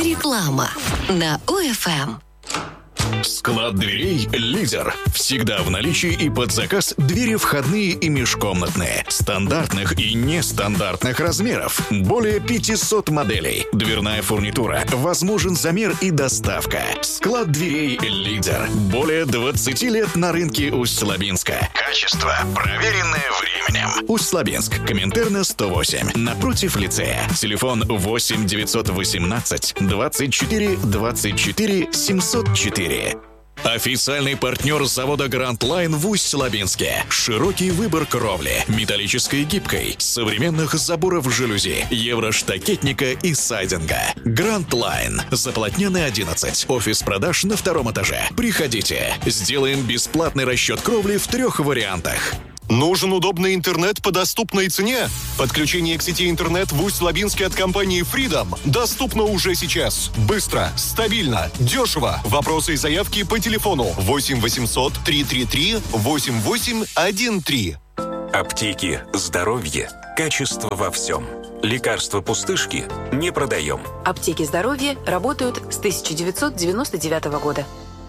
Реклама на ОФМ. Склад дверей «Лидер». Всегда в наличии и под заказ двери входные и межкомнатные. Стандартных и нестандартных размеров. Более 500 моделей. Дверная фурнитура. Возможен замер и доставка. Склад дверей «Лидер». Более 20 лет на рынке Усть-Лабинска. Качество, проверенное временем. Усть-Лабинск. Коминтерна, 108. Напротив лицея. Телефон 8 918 24 24 704. Официальный партнер завода Grand Line в Усть-Лабинске. Широкий выбор кровли, металлической и гибкой, современных заборов жалюзи, евроштакетника и сайдинга. Grand Line. Заполотненный 11. Офис продаж на 2-м этаже. Приходите. Сделаем бесплатный расчет кровли в 3 вариантах. Нужен удобный интернет по доступной цене? Подключение к сети интернет в Усть-Лабинске от компании Freedom доступно уже сейчас. Быстро, стабильно, дешево. Вопросы и заявки по телефону 8 800 333 8813. Аптеки, здоровье, качество во всем. Лекарства пустышки не продаем. Аптеки здоровья работают с 1999 года.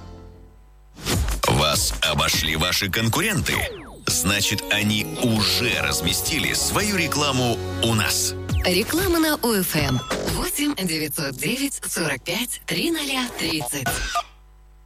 Вас обошли ваши конкуренты? Значит, они уже разместили свою рекламу у нас. Реклама на ОФМ. 8 909 45 3030.